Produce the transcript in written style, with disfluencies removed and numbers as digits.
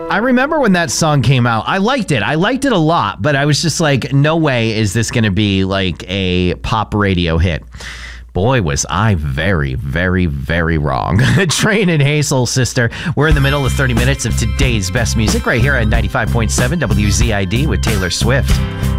I remember when that song came out. I liked it. I liked it a lot, but I was just like, no way is this going to be like a pop radio hit. Boy, was I very, very, very wrong. Train and Hazel, sister. We're in the middle of 30 minutes of today's best music right here on 95.7 WZID with Taylor Swift.